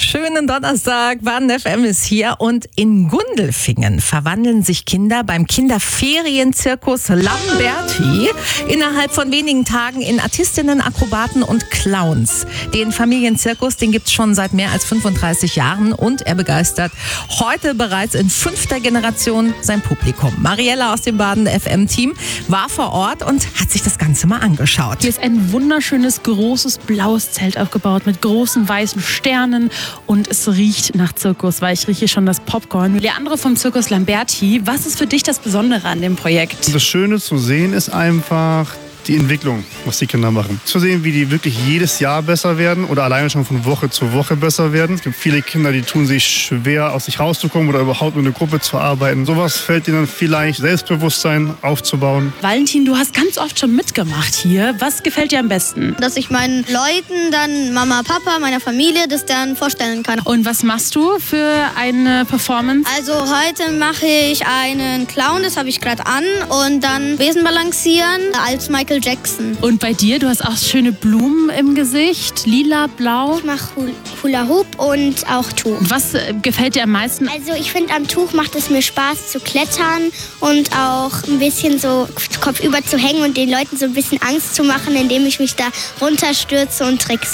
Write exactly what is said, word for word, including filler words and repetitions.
Schönen Donnerstag, Baden F M ist hier und in Gundelfingen verwandeln sich Kinder beim Kinderferienzirkus Lamberti innerhalb von wenigen Tagen in Artistinnen, Akrobaten und Clowns. Den Familienzirkus, den gibt's schon seit mehr als fünfunddreißig Jahren und er begeistert heute bereits in fünfter Generation sein Publikum. Mariella aus dem Baden F M-Team war vor Ort und hat sich das Ganze mal angeschaut. Hier ist ein wunderschönes, großes, blaues Zelt aufgebaut mit großen, weißen Sternen und es riecht nach Zirkus, weil ich rieche schon das Popcorn. Leandro vom Zirkus Lamberti, was ist für dich das Besondere an dem Projekt? Das Schöne zu sehen ist einfach die Entwicklung, was die Kinder machen. Zu sehen, wie die wirklich jedes Jahr besser werden oder alleine schon von Woche zu Woche besser werden. Es gibt viele Kinder, die tun sich schwer, aus sich rauszukommen oder überhaupt in eine Gruppe zu arbeiten. Sowas fällt ihnen vielleicht Selbstbewusstsein aufzubauen. Valentin, du hast ganz oft schon mitgemacht hier. Was gefällt dir am besten? Dass ich meinen Leuten dann, Mama, Papa, meiner Familie, das dann vorstellen kann. Und was machst du für eine Performance? Also heute mache ich einen Clown, das habe ich gerade an, und dann Besen balancieren als Michael Jackson. Und bei dir, du hast auch schöne Blumen im Gesicht, lila, blau. Ich mache Hula Hoop und auch Tuch. Was äh, gefällt dir am meisten? Also ich finde, am Tuch macht es mir Spaß zu klettern und auch ein bisschen so kopfüber zu hängen und den Leuten so ein bisschen Angst zu machen, indem ich mich da runterstürze und Tricks